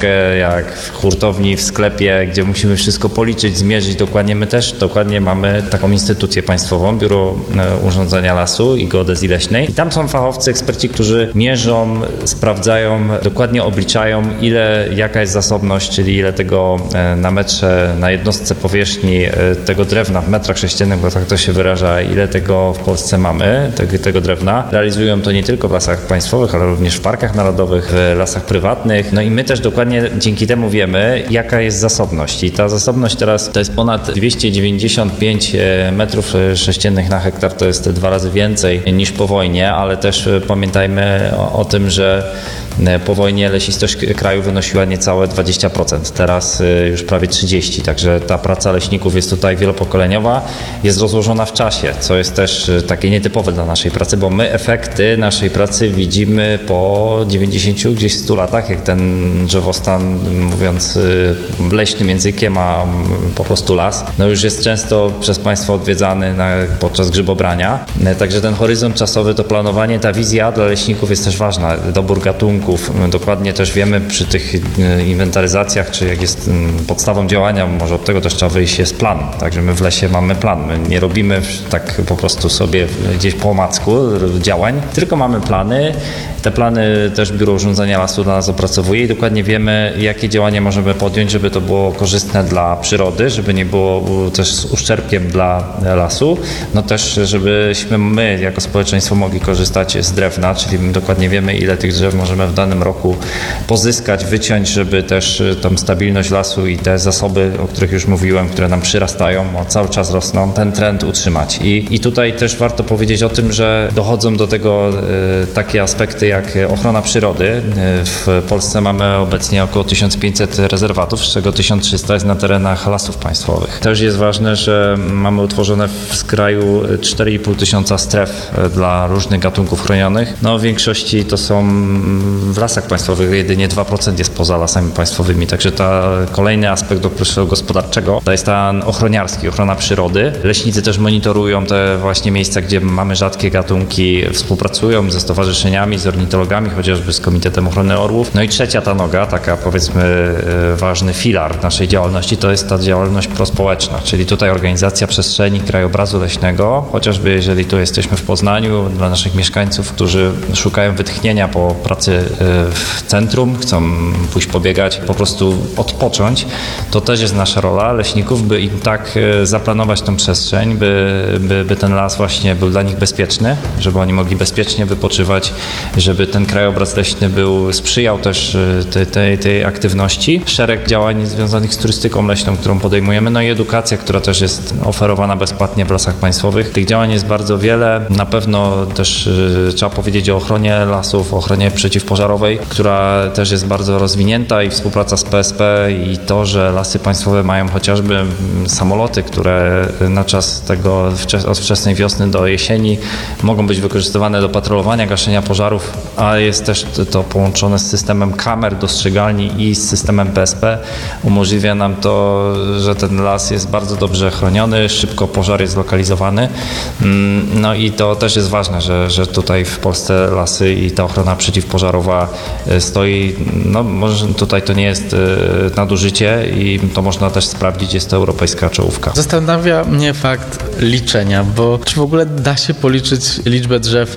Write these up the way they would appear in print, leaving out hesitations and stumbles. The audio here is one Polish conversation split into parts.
troszkę jak w hurtowni, w sklepie, gdzie musimy wszystko policzyć, zmierzyć dokładnie. My też dokładnie mamy taką instytucję państwową, Biuro Urządzenia Lasu i Geodezji Leśnej. I tam są fachowcy, eksperci, którzy mierzą, sprawdzają, dokładnie obliczają, jaka jest zasobność, czyli ile tego na metrze, na jednostce powierzchni tego drewna w metrach sześciennych, bo tak to się wyraża, ile tego w Polsce mamy, tego drewna. Realizują to nie tylko w lasach państwowych, ale również w parkach narodowych, w lasach prywatnych. No i my też dokładnie dzięki temu wiemy, jaka jest zasobność. I ta zasobność teraz to jest ponad 295 metrów sześciennych na hektar, to jest 2 razy więcej niż po wojnie, ale też pamiętajmy o tym, że po wojnie lesistość kraju wynosiła niecałe 20%, teraz już prawie 30%, także ta praca leśników jest tutaj wielopokoleniowa, jest rozłożona w czasie, co jest też takie nietypowe dla naszej pracy, bo my efekty naszej pracy widzimy po 90, gdzieś 100 latach, jak ten drzewostan, mówiąc leśnym językiem, a po prostu las, no już jest często przez Państwa odwiedzany podczas grzybobrania, także ten horyzont czasowy, to planowanie, ta wizja dla leśników jest też ważna, dobór gatunków. Dokładnie też wiemy przy tych inwentaryzacjach, czy jak jest podstawą działania, może od tego też trzeba wyjść, jest plan. Także my w lesie mamy plan. My nie robimy tak po prostu sobie gdzieś po omacku działań, tylko mamy plany. Te plany też Biuro Urządzenia Lasu dla nas opracowuje i dokładnie wiemy, jakie działania możemy podjąć, żeby to było korzystne dla przyrody, żeby nie było też z uszczerbkiem dla lasu, no też żebyśmy my jako społeczeństwo mogli korzystać z drewna, czyli my dokładnie wiemy, ile tych drzew możemy w danym roku pozyskać, wyciąć, żeby też tą stabilność lasu i te zasoby, o których już mówiłem, które nam przyrastają, cały czas rosną, ten trend utrzymać. I tutaj też warto powiedzieć o tym, że dochodzą do tego takie aspekty jak ochrona przyrody. W Polsce mamy obecnie około 1500 rezerwatów, z czego 1300 jest na terenach lasów państwowych. Też jest ważne, że mamy utworzone w kraju 4,5 tysiąca stref dla różnych gatunków chronionych. No w większości to są w lasach państwowych, jedynie 2% jest poza lasami państwowymi, także kolejny aspekt okresu gospodarczego to jest ten ochroniarski, ochrona przyrody. Leśnicy też monitorują te właśnie miejsca, gdzie mamy rzadkie gatunki, współpracują ze stowarzyszeniami, z ornitologami, chociażby z Komitetem Ochrony Orłów. No i trzecia ta noga, taka powiedzmy ważny filar naszej działalności, to jest ta działalność prospołeczna, czyli tutaj organizacja przestrzeni krajobrazu leśnego, chociażby jeżeli tu jesteśmy w Poznaniu, dla naszych mieszkańców, którzy szukają wytchnienia po pracy w centrum, chcą pójść pobiegać, po prostu odpocząć, to też jest nasza rola leśników, by im tak zaplanować tą przestrzeń, by ten las właśnie był dla nich bezpieczny, żeby oni mogli bezpiecznie wypoczywać, żeby ten krajobraz leśny sprzyjał też tej aktywności. Szereg działań związanych z turystyką leśną, którą podejmujemy, no i edukacja, która też jest oferowana bezpłatnie w lasach państwowych. Tych działań jest bardzo wiele. Na pewno też trzeba powiedzieć o ochronie lasów, ochronie przeciwpożarowej, która też jest bardzo rozwinięta i współpraca z PSP i to, że lasy państwowe mają chociażby samoloty, które na czas tego od wczesnej wiosny do jesieni mogą być wykorzystywane do patrolowania, gaszenia pożarów, a jest też to połączone z systemem kamer, dostrzegalni i z systemem PSP. Umożliwia nam to, że ten las jest bardzo dobrze chroniony, szybko pożar jest zlokalizowany. No i to też jest ważne, że tutaj w Polsce lasy i ta ochrona przeciwpożarowa stoi, no może tutaj to nie jest nadużycie i to można też sprawdzić, jest to europejska czołówka. Zastanawia mnie fakt liczenia, bo czy w ogóle da się policzyć liczbę drzew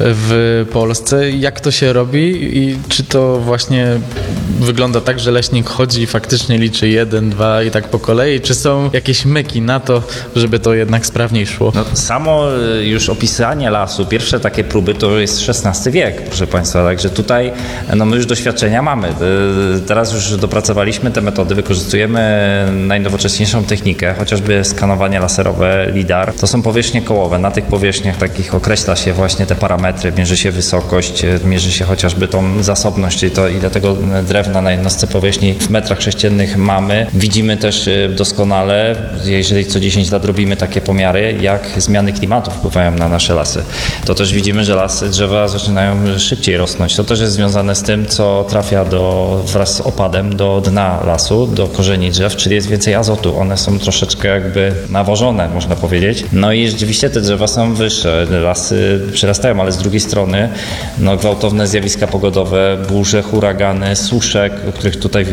w Polsce? Jak to się robi i czy to właśnie wygląda tak, że leśnik chodzi i faktycznie liczy 1, 2 i tak po kolei? Czy są jakieś myki na to, żeby to jednak sprawniej szło? No, samo już opisanie lasu, pierwsze takie próby to jest XVI wiek, proszę Państwa, także tutaj no my już doświadczenia mamy. Teraz już dopracowaliśmy te metody, wykorzystujemy najnowocześniejszą technikę, chociażby skanowanie laserowe, LIDAR. To są powierzchnie kołowe. Na tych powierzchniach takich określa się właśnie te parametry, mierzy się wysokość, mierzy się chociażby tą zasobność, czyli to ile tego drewna na jednostce powierzchni w metrach sześciennych mamy. Widzimy też doskonale, jeżeli co 10 lat robimy takie pomiary, jak zmiany klimatu wpływają na nasze lasy. To też widzimy, że drzewa zaczynają szybciej rosnąć. To też jest związane z tym, co trafia wraz z opadem do dna lasu, do korzeni drzew, czyli jest więcej azotu. One są troszeczkę jakby nawożone, można powiedzieć. No i rzeczywiście te drzewa są wyższe, lasy przyrastają, ale z drugiej strony no, gwałtowne zjawiska pogodowe, burze, huragany, susze, o których tutaj